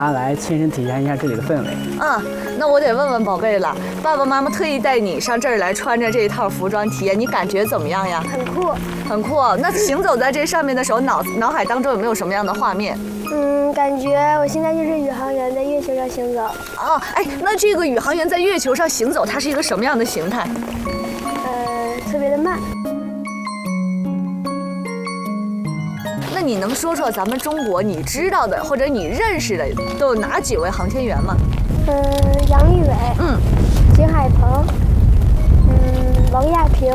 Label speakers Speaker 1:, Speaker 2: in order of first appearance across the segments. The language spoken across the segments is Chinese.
Speaker 1: 来亲身体验一下这里的氛围。
Speaker 2: 那我得问问宝贝了，爸爸妈妈特意带你上这儿来，穿着这一套服装体验，你感觉怎么样呀？
Speaker 3: 很酷，
Speaker 2: 很酷。那行走在这上面的时候，脑海当中有没有什么样的画面？
Speaker 3: 感觉我现在就是宇航员在月球上行走。
Speaker 2: 那这个宇航员在月球上行走，它是一个什么样的形态？
Speaker 3: 特别的慢。
Speaker 2: 那你能说说咱们中国你知道的或者你认识的都有哪几位航天员吗？
Speaker 3: 杨利伟，景海鹏，王亚平，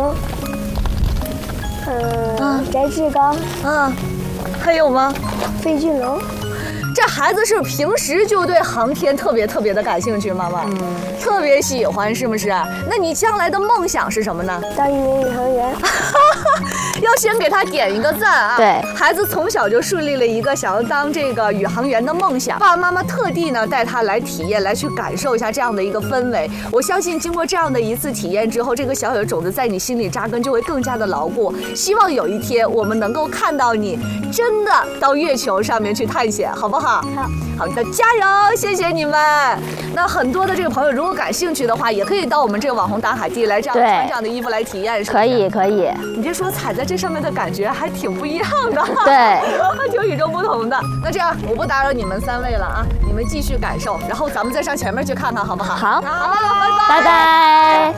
Speaker 3: 翟志刚，
Speaker 2: 还有吗？
Speaker 3: 费俊龙。
Speaker 2: 这孩子是平时就对航天特别的感兴趣，妈妈，特别喜欢，是不是？那你将来的梦想是什么呢？
Speaker 3: 当一名宇航员。
Speaker 2: 要先给他点一个赞啊！
Speaker 4: 对，
Speaker 2: 孩子从小就树立了一个想要当这个宇航员的梦想，爸爸妈妈特地呢带他来体验，来去感受一下这样的一个氛围。我相信经过这样的一次体验之后，这个小小的种子在你心里扎根，就会更加的牢固。希望有一天我们能够看到你真的到月球上面去探险，好不好？好的，加油！谢谢你们。那很多的这个朋友，如果感兴趣的话，也可以到我们这个网红打海地来，这样穿这样的衣服来体验，是不是？
Speaker 4: 可以。
Speaker 2: 你别说，踩在这上面的感觉还挺不一样的，
Speaker 4: 对，
Speaker 2: 挺与众不同的。那这样，我不打扰你们3位了啊，你们继续感受，然后咱们再上前面去看看，好不好？
Speaker 4: 好，
Speaker 2: 拜
Speaker 4: 拜。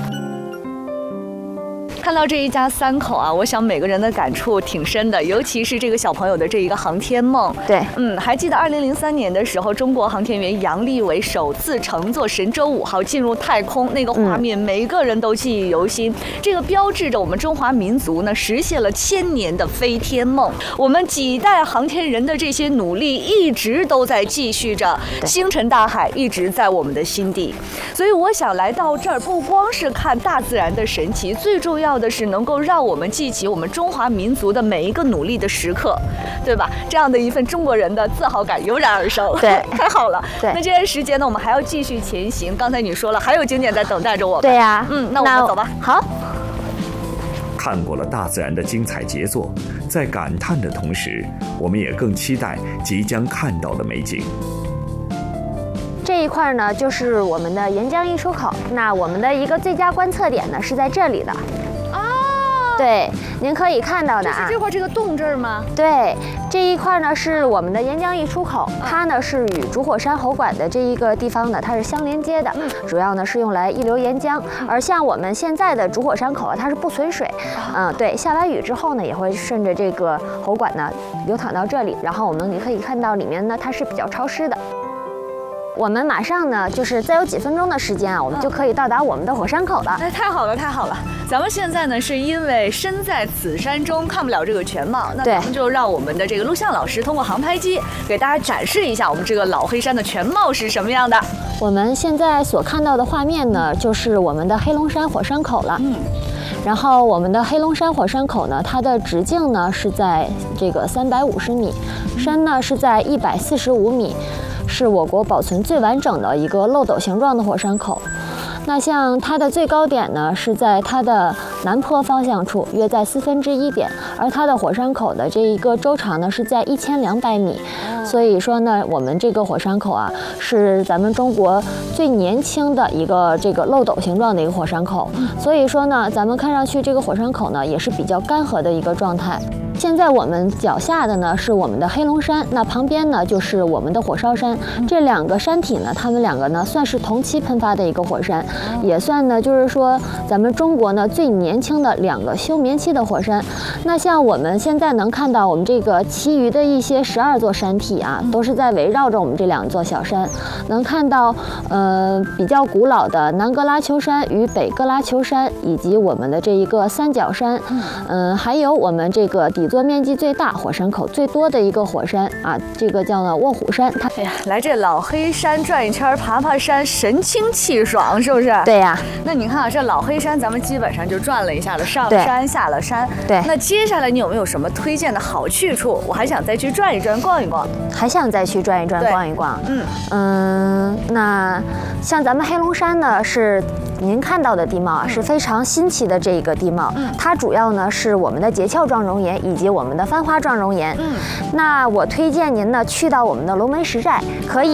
Speaker 2: 看到这一家3口啊，我想每个人的感触挺深的，尤其是这个小朋友的这一个航天梦。
Speaker 4: 对，
Speaker 2: 还记得2003年的时候，中国航天员杨利伟首次乘坐神舟5号进入太空，那个画面每一个人都记忆犹新。这个标志着我们中华民族呢实现了1000年的飞天梦。我们几代航天人的这些努力一直都在继续着，星辰大海一直在我们的心底。所以我想来到这儿，不光是看大自然的神奇，最重要的是能够让我们记起我们中华民族的每一个努力的时刻，对吧？这样的一份中国人的自豪感油然而生。
Speaker 4: 对，
Speaker 2: 太好了。
Speaker 4: 对，
Speaker 2: 那这段时间呢，我们还要继续前行。刚才你说了，还有景点在等待着我们。
Speaker 4: 对呀，
Speaker 2: 那我们走吧。
Speaker 4: 好。
Speaker 5: 看过了大自然的精彩杰作，在感叹的同时，我们也更期待即将看到的美景。
Speaker 4: 这一块呢，就是我们的沿江一出口。那我们的一个最佳观测点呢，是在这里的。对，您可以看到的啊，
Speaker 2: 就是这块这个洞这儿吗？
Speaker 4: 对，这一块呢是我们的沿江一出口，它呢是与主火山喉管的这一个地方呢，它是相连接的，主要呢是用来溢流沿江。而像我们现在的主火山口啊，它是不存水，对，下完雨之后呢，也会顺着这个喉管呢流淌到这里，然后我们也可以看到里面呢它是比较潮湿的。我们马上呢，就是再有几分钟的时间啊，我们就可以到达我们的火山口了。
Speaker 2: 哎，太好了，太好了！咱们现在呢，是因为身在此山中，看不了这个全貌，那咱们就让我们的这个录像老师通过航拍机给大家展示一下我们这个老黑山的全貌是什么样的。
Speaker 4: 我们现在所看到的画面呢，就是我们的黑龙山火山口了。然后我们的黑龙山火山口呢，它的直径呢是在这个350米，深呢是在145米。是我国保存最完整的一个漏斗形状的火山口。那像它的最高点呢，是在它的南坡方向处，约在1/4点，而它的火山口的这一个周长呢，是在1200米。所以说呢，我们这个火山口啊，是咱们中国最年轻的一个这个漏斗形状的一个火山口。所以说呢，咱们看上去这个火山口呢，也是比较干涸的一个状态。现在我们脚下的呢是我们的黑龙山，那旁边呢就是我们的火烧山。这2个山体呢，它们2个呢算是同期喷发的一个火山，也算呢就是说咱们中国呢最年轻的2个休眠期的火山。那像我们现在能看到我们这个其余的一些12座山体啊，都是在围绕着我们这2座小山。能看到比较古老的南格拉丘山与北格拉丘山，以及我们的这一个三角山，还有我们这个底座面积最大、火山口最多的一个火山啊，这个叫呢卧虎山。
Speaker 2: 哎呀，来这老黑山转一圈，爬爬山，神清气爽，是不是？
Speaker 4: 对呀。
Speaker 2: 那你看啊，这老黑山咱们基本上就转了一下了，上了山下了山。
Speaker 4: 对。
Speaker 2: 那接下来你有没有什么推荐的好去处？我还想再去转一转、逛一逛。
Speaker 4: 还想再去转一转、逛一逛。那像咱们黑龙山呢，是您看到的地貌啊，是非常新奇的这一个地貌。它主要呢是我们的结壳状熔岩以及我们的番花状熔岩。那我推荐您呢去到我们的龙门石寨，可以